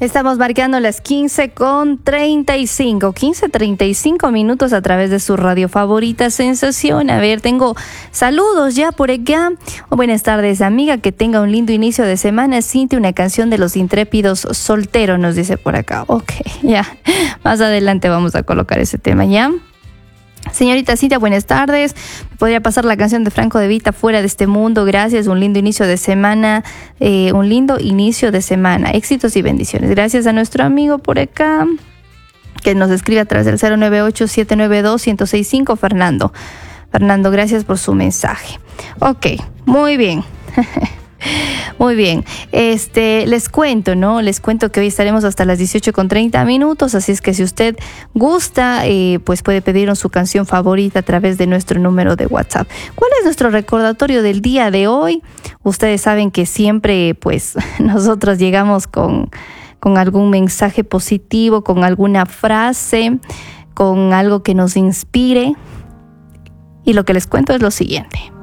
Estamos marcando las 15:35, 15:35 minutos a través de su radio favorita Sensación. A ver, tengo saludos ya por acá. Buenas tardes, amiga, que tenga un lindo inicio de semana. Cintia, una canción de Los Intrépidos, Soltero, nos dice por acá. Ok, ya, más adelante vamos a colocar ese tema, ¿ya? Señorita Cintia, buenas tardes. ¿Me podría pasar la canción de Franco De Vita, Fuera de este mundo? Gracias, un lindo inicio de semana. Éxitos y bendiciones. Gracias a nuestro amigo por acá, que nos escribe a través del 098-792-1065, Fernando. Fernando, gracias por su mensaje. Ok, muy bien. Muy bien, les cuento que hoy estaremos hasta las 18:30 minutos, así es que si usted gusta, pues puede pedirnos su canción favorita a través de nuestro número de WhatsApp. ¿Cuál es nuestro recordatorio del día de hoy? Ustedes saben que siempre, pues, nosotros llegamos con algún mensaje positivo, con alguna frase, con algo que nos inspire, y lo que les cuento es lo siguiente.